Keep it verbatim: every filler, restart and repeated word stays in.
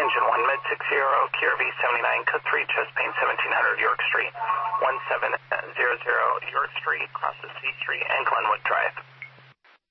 engine one, Med six zero, Q R V seventy-nine, code three, chest pain seventeen hundred York Street, one seven zero zero York Street, crosses C Street and Glenwood Drive.